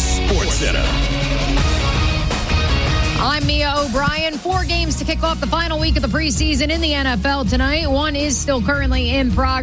SportsCenter. I'm Mia O'Brien. 4 games to kick off the final week of the preseason in the NFL tonight. One is still currently in progress.